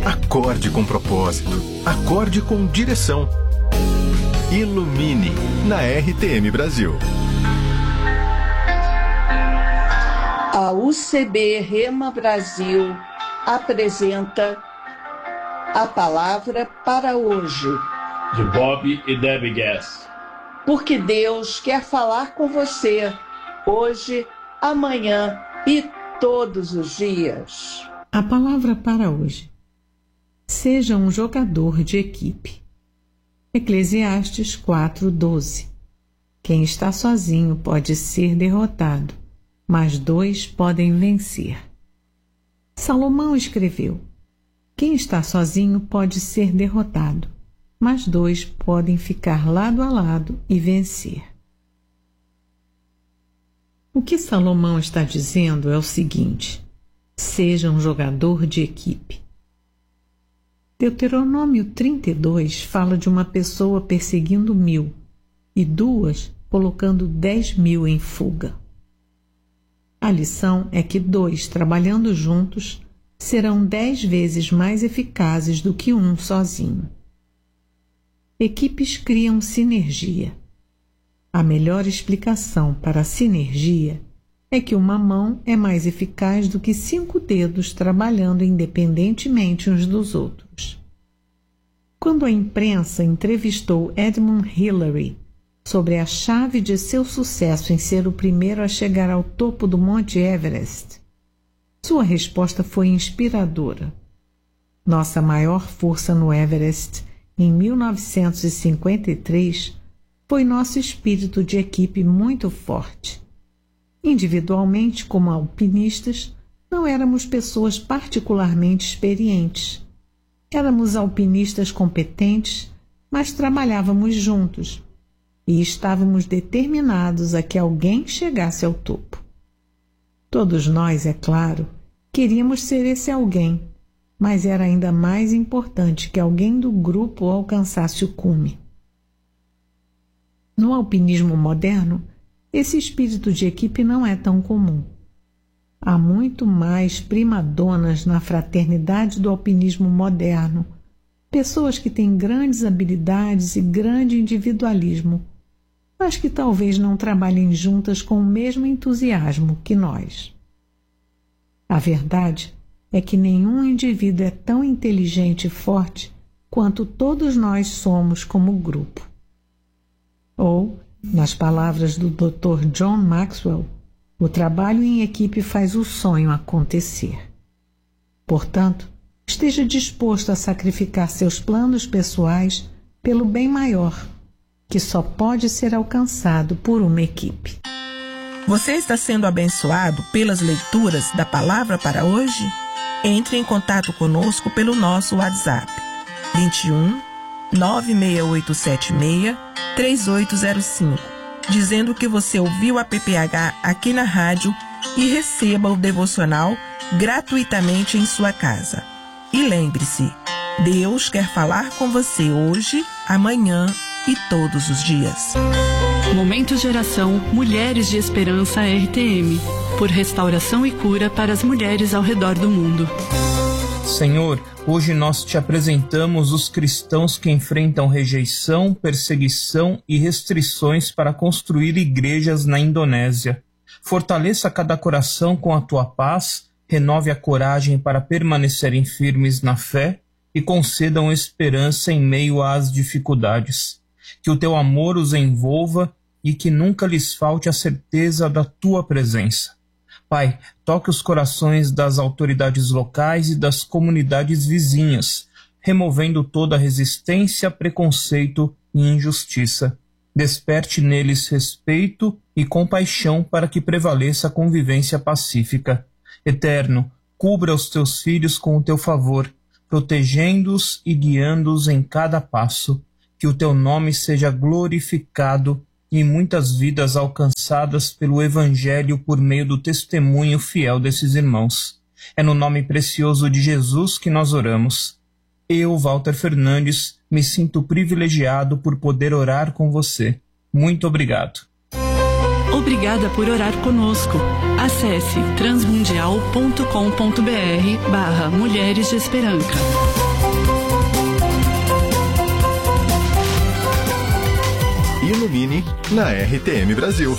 Acorde com propósito. Acorde com direção. Ilumine na RTM Brasil. A UCB Rema Brasil apresenta a palavra para hoje. De Bob e Debbie Gass. Porque Deus quer falar com você hoje, amanhã e todos os dias. A palavra para hoje. Seja um jogador de equipe. Eclesiastes 4:12. Quem está sozinho pode ser derrotado, mas dois podem vencer. Salomão escreveu: quem está sozinho pode ser derrotado, mas dois podem ficar lado a lado e vencer. O que Salomão está dizendo é o seguinte: seja um jogador de equipe. Deuteronômio 32 fala de uma pessoa perseguindo 1000 e 2 colocando 10.000 em fuga. A lição é que 2 trabalhando juntos serão 10 vezes mais eficazes do que um sozinho. Equipes criam sinergia. A melhor explicação para a sinergia é que uma mão é mais eficaz do que 5 dedos trabalhando independentemente uns dos outros. Quando a imprensa entrevistou Edmund Hillary sobre a chave de seu sucesso em ser o primeiro a chegar ao topo do Monte Everest, sua resposta foi inspiradora. Nossa maior força no Everest, em 1953, foi nosso espírito de equipe muito forte. Individualmente, como alpinistas, não éramos pessoas particularmente experientes. Éramos alpinistas competentes, mas trabalhávamos juntos e estávamos determinados a que alguém chegasse ao topo. Todos nós, é claro, queríamos ser esse alguém, mas era ainda mais importante que alguém do grupo alcançasse o cume. No alpinismo moderno, esse espírito de equipe não é tão comum. Há muito mais primadonas na fraternidade do alpinismo moderno, pessoas que têm grandes habilidades e grande individualismo, mas que talvez não trabalhem juntas com o mesmo entusiasmo que nós. A verdade é que nenhum indivíduo é tão inteligente e forte quanto todos nós somos como grupo. Ou, nas palavras do Dr. John Maxwell, o trabalho em equipe faz o sonho acontecer. Portanto, esteja disposto a sacrificar seus planos pessoais pelo bem maior, que só pode ser alcançado por uma equipe. Você está sendo abençoado pelas leituras da palavra para hoje? Entre em contato conosco pelo nosso WhatsApp 21 96876 3805, dizendo que você ouviu a PPH aqui na rádio e receba o devocional gratuitamente em sua casa. E lembre-se, Deus quer falar com você hoje, amanhã e todos os dias. Momento Geração Mulheres de Esperança RTM, por restauração e cura para as mulheres ao redor do mundo. Senhor, hoje nós te apresentamos os cristãos que enfrentam rejeição, perseguição e restrições para construir igrejas na Indonésia. Fortaleça cada coração com a tua paz, renove a coragem para permanecerem firmes na fé e concedam esperança em meio às dificuldades. Que o teu amor os envolva e que nunca lhes falte a certeza da tua presença. Pai, toque os corações das autoridades locais e das comunidades vizinhas, removendo toda resistência, preconceito e injustiça. Desperte neles respeito e compaixão para que prevaleça a convivência pacífica. Eterno, cubra os teus filhos com o teu favor, protegendo-os e guiando-os em cada passo. Que o teu nome seja glorificado e muitas vidas alcançadas pelo Evangelho por meio do testemunho fiel desses irmãos. É no nome precioso de Jesus que nós oramos. Eu, Walter Fernandes, me sinto privilegiado por poder orar com você. Muito obrigado. Obrigada por orar conosco. Acesse transmundial.com.br/Mulheres de Esperança. Ilumine na RTM Brasil.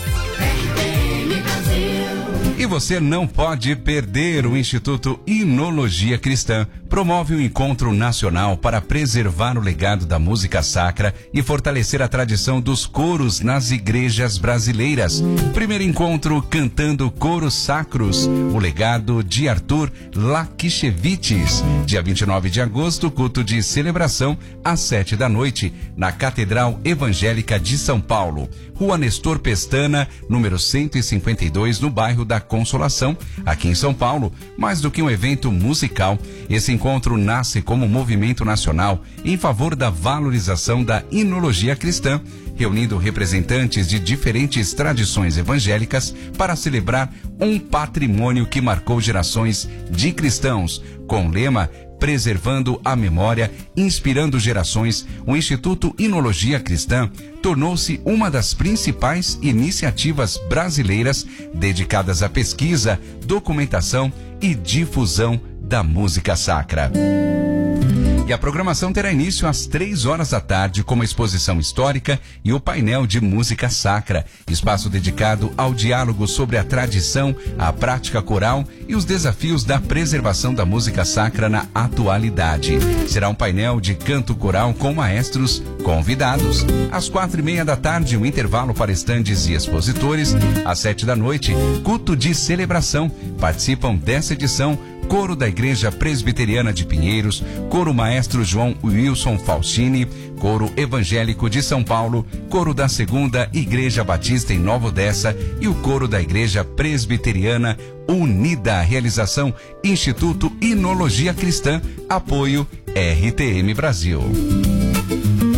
E você não pode perder. O Instituto Inologia Cristã promove um encontro nacional para preservar o legado da música sacra e fortalecer a tradição dos coros nas igrejas brasileiras. Primeiro encontro Cantando Coros Sacros, o legado de Arthur Lakichevites. Dia 29 de agosto, culto de celebração às 7 da noite, na Catedral Evangélica de São Paulo. Rua Nestor Pestana, número 152, no bairro da Consolação, aqui em São Paulo. Mais do que um evento musical, esse encontro nasce como um movimento nacional em favor da valorização da inologia cristã, reunindo representantes de diferentes tradições evangélicas para celebrar um patrimônio que marcou gerações de cristãos, com o lema Preservando a Memória, Inspirando Gerações. O Instituto Inologia Cristã tornou-se uma das principais iniciativas brasileiras dedicadas à pesquisa, documentação e difusão da música sacra. E a programação terá início às 3 horas da tarde com uma exposição histórica e o painel de música sacra, espaço dedicado ao diálogo sobre a tradição, a prática coral e os desafios da preservação da música sacra na atualidade. Será um painel de canto coral com maestros convidados. Às 4:30 da tarde, um intervalo para estandes e expositores. Às 7 da noite, culto de celebração. Participam dessa edição Coro da Igreja Presbiteriana de Pinheiros, Coro Maestro João Wilson Faustini, Coro Evangélico de São Paulo, Coro da Segunda Igreja Batista em Nova Odessa e o Coro da Igreja Presbiteriana Unida. Realização Instituto Inologia Cristã, apoio RTM Brasil.